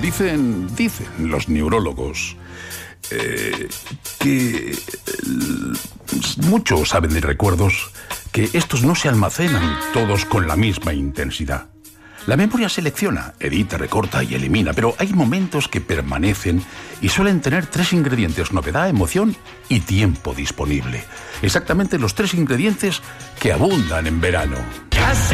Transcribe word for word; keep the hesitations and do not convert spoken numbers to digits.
Dicen, dicen los neurólogos eh, que eh, muchos saben de recuerdos que estos no se almacenan todos con la misma intensidad. La memoria selecciona, edita, recorta y elimina, pero hay momentos que permanecen y suelen tener tres ingredientes: novedad, emoción y tiempo disponible. Exactamente los tres ingredientes que abundan en verano. Casi